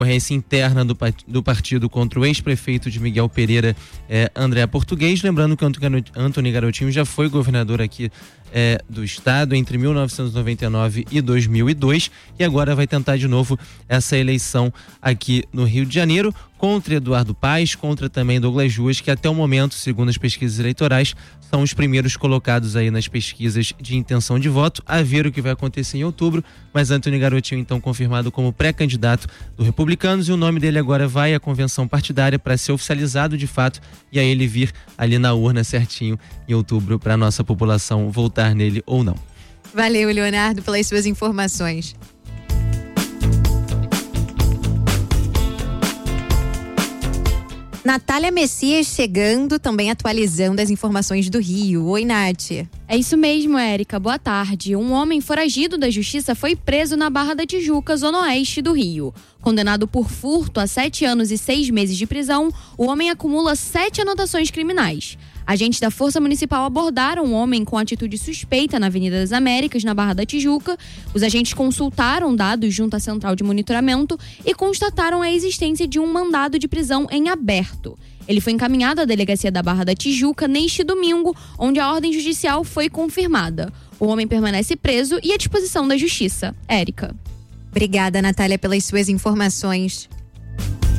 ocorrência interna do partido contra o ex-prefeito de Miguel Pereira, André Português. Lembrando que Antony Garotinho já foi governador aqui do estado entre 1999 e 2002 e agora vai tentar de novo essa eleição aqui no Rio de Janeiro contra Eduardo Paes, contra também Douglas Ruas, que até o momento, segundo as pesquisas eleitorais, são os primeiros colocados aí nas pesquisas de intenção de voto. A ver o que vai acontecer em outubro, mas Antony Garotinho então confirmado como pré-candidato do Republicanos e o nome dele agora vai à convenção partidária para ser oficializado de fato e aí ele vir ali na urna certinho em outubro para a nossa população votar nele ou não. Valeu, Leonardo, pelas suas informações. Natália Messias chegando, também atualizando as informações do Rio. Oi, Nath. É isso mesmo, Érica. Boa tarde. Um homem foragido da justiça foi preso na Barra da Tijuca, zona oeste do Rio. Condenado por furto a 7 anos e 6 meses de prisão, o homem acumula 7 anotações criminais. Agentes da Força Municipal abordaram um homem com atitude suspeita na Avenida das Américas, na Barra da Tijuca. Os agentes consultaram dados junto à central de monitoramento e constataram a existência de um mandado de prisão em aberto. Ele foi encaminhado à delegacia da Barra da Tijuca neste domingo, onde a ordem judicial foi confirmada. O homem permanece preso e à disposição da Justiça. Érica. Obrigada, Natália, pelas suas informações.